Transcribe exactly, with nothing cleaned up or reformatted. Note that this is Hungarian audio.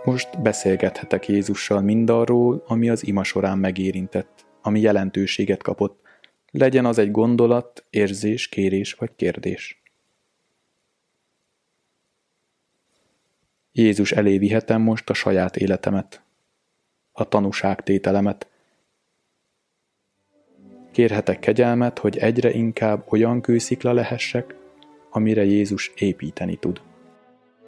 Most beszélgethetek Jézussal mindarról, ami az ima során megérintett, ami jelentőséget kapott, legyen az egy gondolat, érzés, kérés vagy kérdés. Jézus elé vihetem most a saját életemet, a tanúságtételemet. Kérhetek kegyelmet, hogy egyre inkább olyan kőszikla lehessek, amire Jézus építeni tud.